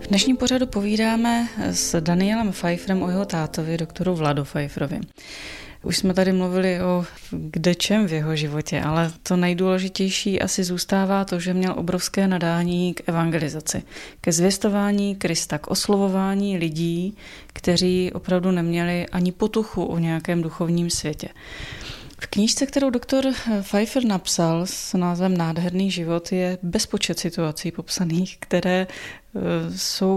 V dnešním pořadu povídáme s Danielem Pfeifferem o jeho tátovi, doktoru Vladu Pfeifferovi. Už jsme tady mluvili o kdečem v jeho životě, ale to nejdůležitější asi zůstává to, že měl obrovské nadání k evangelizaci, ke zvěstování Krista, k oslovování lidí, kteří opravdu neměli ani potuchu o nějakém duchovním světě. V knížce, kterou doktor Pfeiffer napsal s názvem Nádherný život, je bezpočet situací popsaných, které jsou